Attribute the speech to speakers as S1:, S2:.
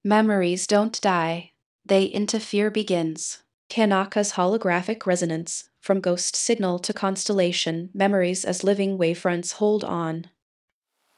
S1: Memories don't die, they interfere begins. Kanaka's holographic resonance. From ghost signal to constellation, memories as living wavefronts hold on.